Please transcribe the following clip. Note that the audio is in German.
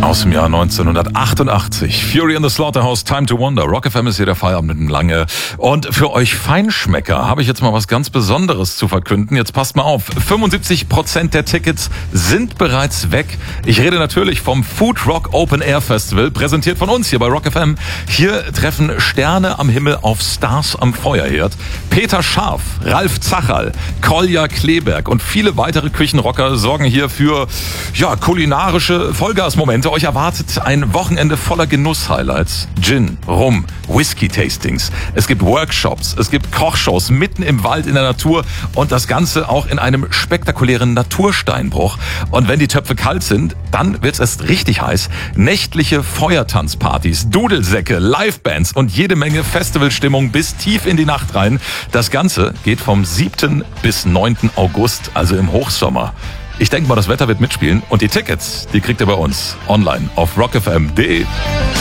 Aus dem Jahr 1988. Fury in the Slaughterhouse, Time to Wonder. Rock FM ist hier der Feierabend lange. Und für euch Feinschmecker habe ich jetzt mal was ganz Besonderes zu verkünden. Jetzt passt mal auf. 75% der Tickets sind bereits weg. Ich rede natürlich vom Food Rock Open Air Festival, präsentiert von uns hier bei Rock FM. Hier treffen Sterne am Himmel auf Stars am Feuerherd. Peter Scharf, Ralf Zacherl, Kolja Kleberg und viele weitere Küchenrocker sorgen hier für kulinarische Vollgasmomente. Euch erwartet ein Wochenende voller Genuss-Highlights. Gin, Rum, Whisky-Tastings. Es gibt Workshops, es gibt Kochshows mitten im Wald in der Natur und das Ganze auch in einem spektakulären Natursteinbruch. Und wenn die Töpfe kalt sind, dann wird's erst richtig heiß. Nächtliche Feuertanzpartys, Dudelsäcke, Livebands und jede Menge Festivalstimmung bis tief in die Nacht rein. Das Ganze geht vom 7. bis 9. August, also im Hochsommer. Ich denke mal, das Wetter wird mitspielen und die Tickets, die kriegt ihr bei uns online auf rockfm.de.